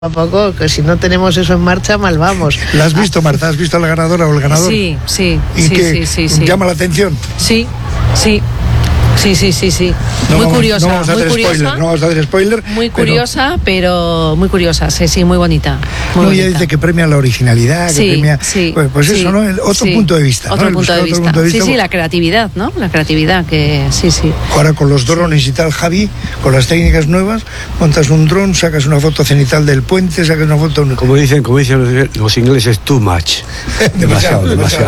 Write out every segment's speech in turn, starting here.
Poco, que si no tenemos eso en marcha, mal vamos. ¿La has visto, Marta? ¿Has visto a la ganadora o el ganador? Sí. ¿Y qué llama la atención? Sí. Muy curiosa. No vamos a hacer spoiler. Muy curiosa, pero muy curiosa, sí, muy bonita. Muy bonita. Ella dice que premia la originalidad, que premia... Pues eso, ¿no? Otro punto de vista. Otro punto de vista. Sí, la creatividad, ¿no? La creatividad, que sí. Ahora con los drones y tal, Javi, con las técnicas nuevas, montas un dron, sacas una foto cenital del puente, sacas una foto... Como dicen los ingleses, too much. Demasiado.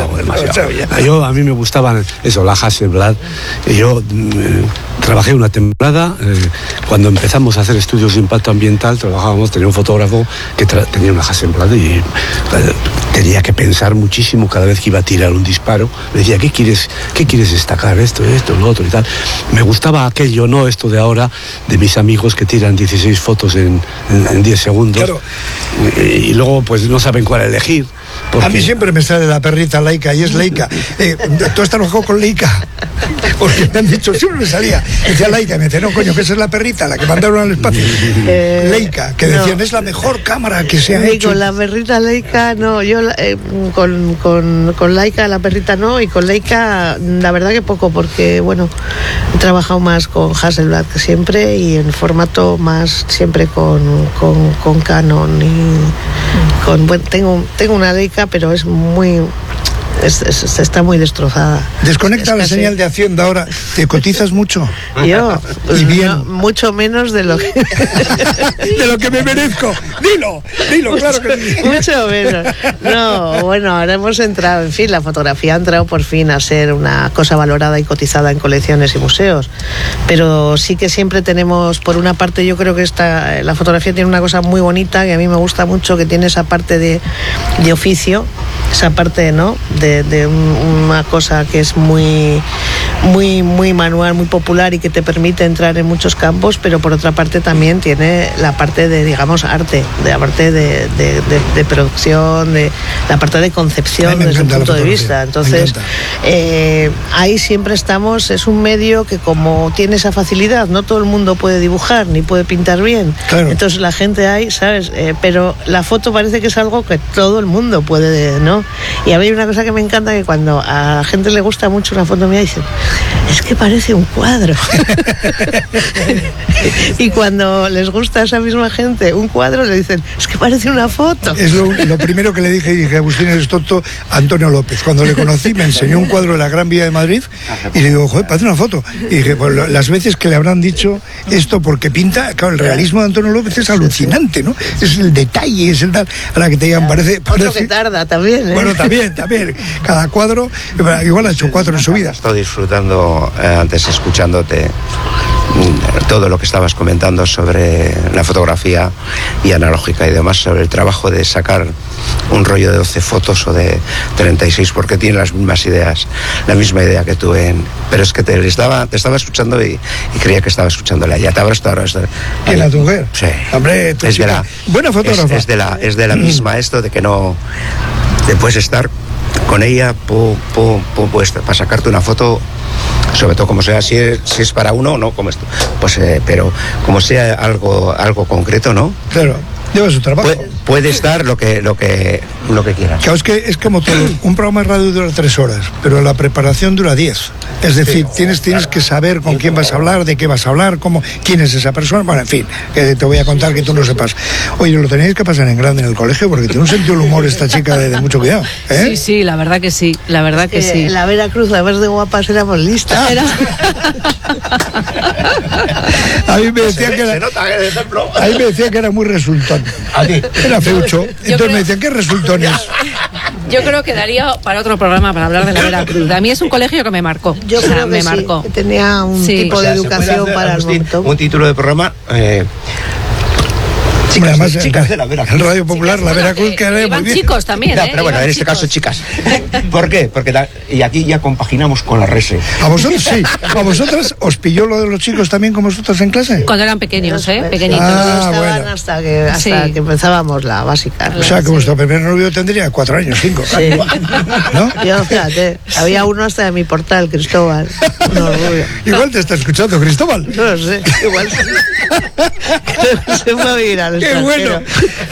A mí me gustaban eso, la Hasselblad. Y yo trabajé una temporada, cuando empezamos a hacer estudios de impacto ambiental, tenía un fotógrafo que tenía una Hasselblad y tenía que pensar muchísimo cada vez que iba a tirar un disparo. Me decía, ¿qué quieres destacar? Esto, lo otro y tal. Me gustaba aquello, no esto de ahora, de mis amigos que tiran 16 fotos en 10 segundos. Claro. Y luego pues no saben cuál elegir. A mí siempre me sale la perrita Leica, y es Leica. ¿Tú has trabajado con Leica? Porque me han dicho, siempre me salía. Decía Leica, me decía, no, coño, que esa es la perrita, la que mandaron al espacio. Leica, que decían, es la mejor cámara que se ha hecho. Con la perrita Leica, no, yo con Leica, la perrita no, y con Leica, la verdad que poco, porque, bueno, he trabajado más con Hasselblad que siempre, y en formato más siempre con Canon, y tengo una Leica, pero es muy... está muy destrozada. Desconecta la señal de Hacienda ahora. ¿Te cotizas mucho? Yo, y bien. No, mucho menos de lo que de lo que me merezco. Dilo, claro que sí. Mucho menos. No, bueno, ahora hemos entrado, en fin, la fotografía ha entrado por fin a ser una cosa valorada y cotizada en colecciones y museos. Pero sí que siempre tenemos, por una parte, yo creo que la fotografía tiene una cosa muy bonita que a mí me gusta mucho, que tiene esa parte de oficio, esa parte, ¿no?, de una cosa que es muy manual, muy popular, y que te permite entrar en muchos campos, pero por otra parte también tiene la parte de, digamos, arte, de la parte de producción, de la parte de concepción desde un punto de vista. Entonces, ahí siempre estamos. Es un medio que, como tiene esa facilidad, no todo el mundo puede dibujar ni puede pintar bien. Claro. Entonces la gente ahí, ¿sabes? Pero la foto parece que es algo que todo el mundo puede, ¿no? Y a mí hay una cosa que me encanta, que cuando a la gente le gusta mucho una foto mía, dicen, es que parece un cuadro. Y cuando les gusta a esa misma gente un cuadro, le dicen, es que parece una foto. Es lo primero que le dije, Agustín, eres tonto, Antonio López. Cuando le conocí, me enseñó un cuadro de la Gran Vía de Madrid y le digo, joder, parece una foto. Y dije, pues las veces que le habrán dicho esto, porque pinta, claro, el realismo de Antonio López es alucinante, ¿no? Es el detalle, es el tal, a la que te digan, parece... Otro que tarda también, ¿eh? Bueno, también. Cada cuadro, igual ha hecho 4 en su vida. Estoy disfrutando, antes escuchándote, todo lo que estabas comentando sobre la fotografía y analógica y demás, sobre el trabajo de sacar un rollo de 12 fotos o de 36, porque tiene las mismas ideas, la misma idea que tú pero es que te estaba escuchando y creía que estaba escuchándole allá. ¿En la tu mujer? Sí. Hombre, es de la, buena fotógrafa. Es de la misma esto de que no te puedes estar con ella pues, para sacarte una foto, sobre todo como sea, si es para uno, no como esto, pues pero como sea algo concreto, ¿no? Claro. Lleva su trabajo. Puede estar lo que quieras. Claro, es como todo. Un programa de radio dura 3 horas, pero la preparación dura 10. Es decir, tienes que saber con quién vas a hablar, de qué vas a hablar, quién es esa persona. Bueno, en fin, que te voy a contar que tú no sepas. Oye, lo tenéis que pasar en grande en el colegio, porque tiene un sentido del humor esta chica de mucho cuidado, ¿eh? Sí, la verdad que sí. En la Vera Cruz, además de guapas, éramos listas. A mí me decían que era muy resultón. Era feucho. Entonces me decían, ¿qué resultones? Yo creo que daría para otro programa para hablar de la Veracruz. A mí es un colegio que me marcó. Yo creo que marcó. Que tenía un tipo de educación para el montón. Un título de programa... chicas de la Veracruz. El Radio Popular, la Veracruz, que era muy bien. Chicos también, no, pero bueno, en este caso chicas. ¿Por qué? Porque y aquí ya compaginamos con la RESE. ¿A vosotros sí? ¿A vosotras os pilló lo de los chicos también como vosotros en clase? Cuando eran pequeños, pequeñitos. Estaban hasta que empezábamos la básica. O sea, que vuestro primer novio tendría 4 años, 5. Sí. ¿No? Yo, fíjate, había uno hasta de mi portal, Cristóbal. Igual te está escuchando, Cristóbal. No lo sé, igual se va a ir al extranjero. bueno.